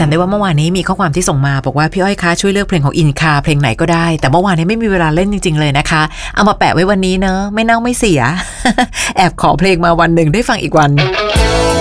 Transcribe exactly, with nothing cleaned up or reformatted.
จำได้ว่าเมื่อวานนี้มีข้อความที่ส่งมาบอกว่าพี่อ้อยคะช่วยเลือกเพลงของอินคาเพลงไหนก็ได้แต่เมื่อวานนี้ไม่มีเวลาเล่นจริงๆเลยนะคะเอามาแปะไว้วันนี้เนอะไม่เน่าไม่เสีย แอบขอเพลงมาวันหนึ่งได้ฟังอีกวัน